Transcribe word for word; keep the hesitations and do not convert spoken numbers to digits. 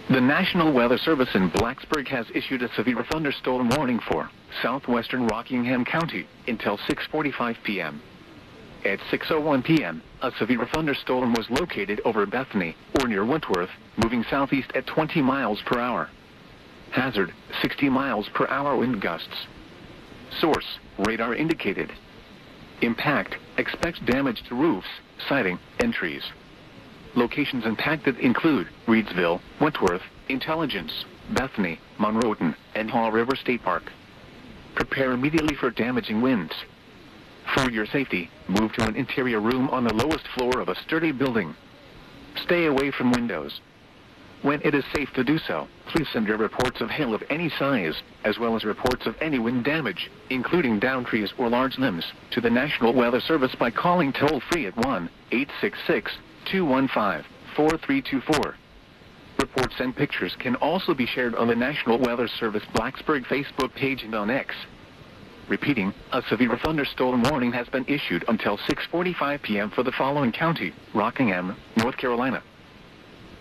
The National Weather Service in Blacksburg has issued a severe thunderstorm warning for southwestern Rockingham County until six forty-five p m At six oh one p m, a severe thunderstorm was located over Bethany, or near Wentworth, moving southeast at twenty miles per hour. Hazard, sixty miles per hour wind gusts. Source, radar indicated. Impact, expects damage to roofs, siding, and trees. Locations impacted include Reedsville, Wentworth, Intelligence, Bethany, Monroeton, and Haw River State Park. Prepare immediately for damaging winds. For your safety, move to an interior room on the lowest floor of a sturdy building. Stay away from windows. When it is safe to do so, please send your reports of hail of any size, as well as reports of any wind damage, including downed trees or large limbs, to the National Weather Service by calling toll-free at one eight six six, two one five, four three two four. Reports and pictures can also be shared on the National Weather Service Blacksburg Facebook page and on X. Repeating, a severe thunderstorm warning has been issued until six forty-five p m for the following county: Rockingham, North Carolina.